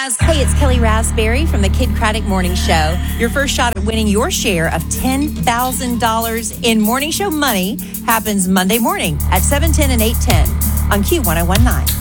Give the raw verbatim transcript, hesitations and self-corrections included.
Raz. Hey, it's Kelly Raspberry from the Kid Craddock Morning Show. Your first shot at winning your share of ten thousand dollars in morning show money happens Monday morning at seven ten and eight ten on Q ten nineteen.